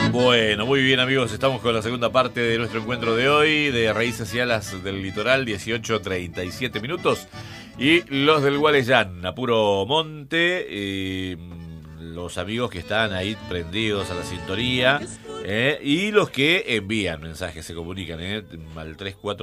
Bueno, muy bien amigos, estamos con la segunda parte de nuestro encuentro de hoy, de Raíces y Alas del Litoral, 18:37 minutos. Y los del Gualeyán, a puro monte, los amigos que están ahí prendidos a la sintonía, y los que envían mensajes, se comunican al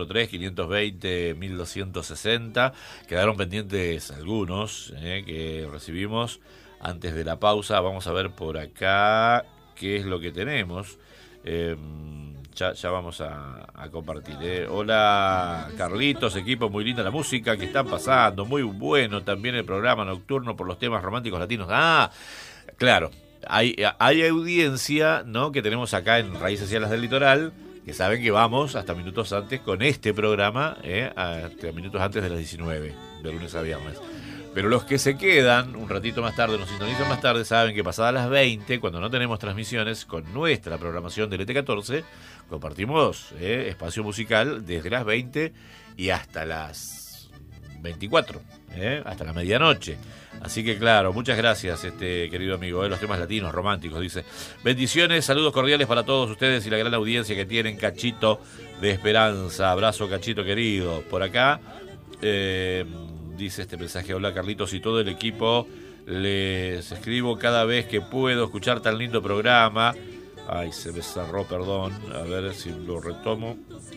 343-520-1260. Quedaron pendientes algunos que recibimos antes de la pausa. Vamos a ver por acá qué es lo que tenemos. Ya vamos a compartir. Hola Carlitos, equipo, muy linda la música que están pasando, muy bueno también el programa nocturno por los temas románticos latinos. Ah, claro, hay audiencia, ¿no?, que tenemos acá en Raíces y Alas del Litoral, que saben que vamos hasta minutos antes con este programa, hasta minutos antes de las 19, de lunes a viernes. Pero los que se quedan un ratito más tarde, nos sintonizan más tarde, saben que pasadas las 20, cuando no tenemos transmisiones, con nuestra programación del ET14, compartimos espacio musical desde las 20 y hasta las 24, hasta la medianoche. Así que claro, muchas gracias, querido amigo, los temas latinos, románticos, dice. Bendiciones, saludos cordiales para todos ustedes y la gran audiencia que tienen, Cachito de Esperanza. Abrazo, Cachito querido. Por acá, dice este mensaje: hola Carlitos y todo el equipo, les escribo cada vez que puedo escuchar tan lindo programa. Ay, se me cerró, perdón, a ver si lo retomo.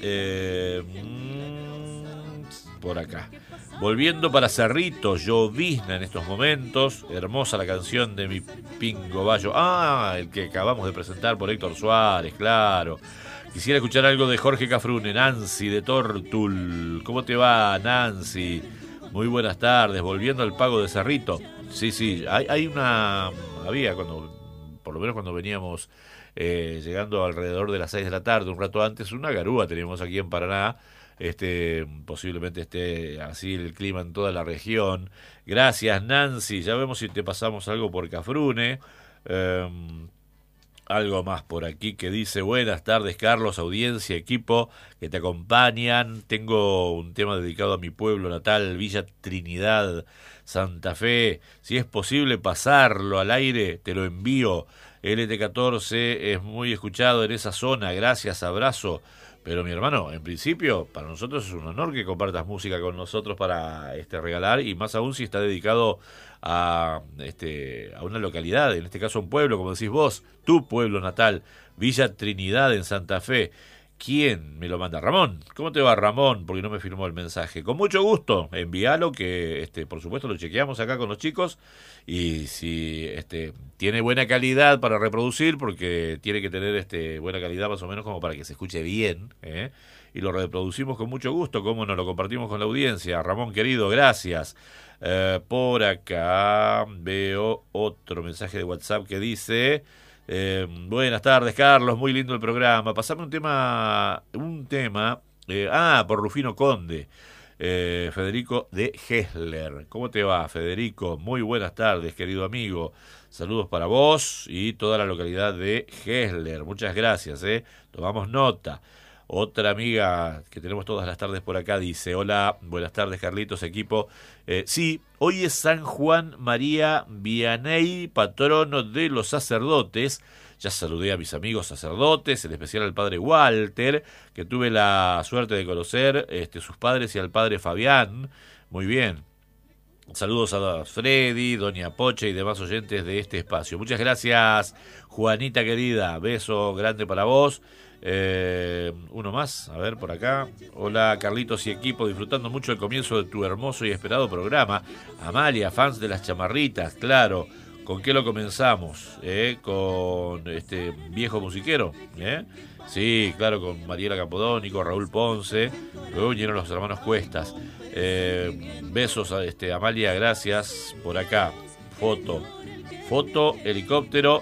Por acá, volviendo para Cerrito, llovizna en estos momentos, hermosa la canción de Mi Pingo Bayo, el que acabamos de presentar por Héctor Suárez, claro. Quisiera escuchar algo de Jorge Cafrune. Nancy de Tortul, ¿cómo te va, Nancy? Muy buenas tardes, volviendo al pago de Cerrito. Sí, había por lo menos cuando veníamos llegando alrededor de las 6 de la tarde, un rato antes, una garúa teníamos aquí en Paraná. Posiblemente esté así el clima en toda la región. Gracias, Nancy, ya vemos si te pasamos algo por Cafrune. Algo más por aquí que dice: buenas tardes Carlos, audiencia, equipo que te acompañan. Tengo un tema dedicado a mi pueblo natal, Villa Trinidad, Santa Fe. Si es posible pasarlo al aire, te lo envío. LT14 es muy escuchado en esa zona, gracias, abrazo. Pero mi hermano, en principio, para nosotros es un honor que compartas música con nosotros para regalar, y más aún si está dedicado a una localidad, en este caso un pueblo, como decís vos, tu pueblo natal, Villa Trinidad en Santa Fe. ¿Quién me lo manda? Ramón. ¿Cómo te va, Ramón? Porque no me firmó el mensaje. Con mucho gusto, envíalo, que por supuesto lo chequeamos acá con los chicos, y si tiene buena calidad para reproducir, porque tiene que tener buena calidad más o menos como para que se escuche bien, y lo reproducimos con mucho gusto, como nos lo compartimos con la audiencia. Ramón querido, gracias. Por acá veo otro mensaje de WhatsApp que dice: buenas tardes Carlos, muy lindo el programa, pasame un tema por Rufino Conde, Federico de Hessler. ¿Cómo te va, Federico? Muy buenas tardes, querido amigo, saludos para vos y toda la localidad de Hessler, muchas gracias, tomamos nota. Otra amiga que tenemos todas las tardes por acá dice: hola, buenas tardes Carlitos, equipo. Sí, hoy es San Juan María Vianney, patrono de los sacerdotes. Ya saludé a mis amigos sacerdotes, en especial al padre Walter, que tuve la suerte de conocer, sus padres, y al padre Fabián. Muy bien. Saludos a Freddy, doña Poche y demás oyentes de este espacio. Muchas gracias, Juanita querida. Beso grande para vos. Uno más, a ver por acá. Hola Carlitos y equipo, disfrutando mucho el comienzo de tu hermoso y esperado programa. Amalia, fans de las chamarritas, claro. ¿Con qué lo comenzamos? Con viejo musiquero, Sí, claro, con Mariela Capodónico, Raúl Ponce. Luego vinieron los hermanos Cuestas. Besos a Amalia, gracias. Por acá, foto, helicóptero.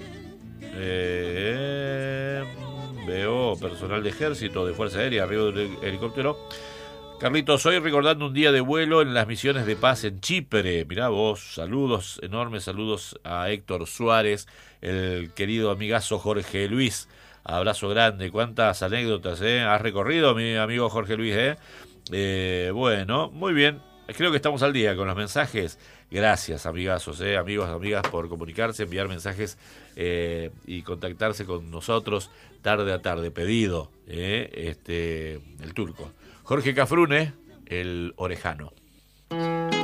Veo personal de ejército, de Fuerza Aérea, arriba del helicóptero. Carlitos, hoy recordando un día de vuelo en las misiones de paz en Chipre. Mirá vos, saludos, enormes saludos a Héctor Suárez, el querido amigazo Jorge Luis. Abrazo grande, cuántas anécdotas has recorrido, mi amigo Jorge Luis. Bueno, muy bien. Creo que estamos al día con los mensajes. Gracias, amigazos, amigos, amigas, por comunicarse, enviar mensajes y contactarse con nosotros tarde a tarde. Pedido, el turco. Jorge Cafrune, el orejano.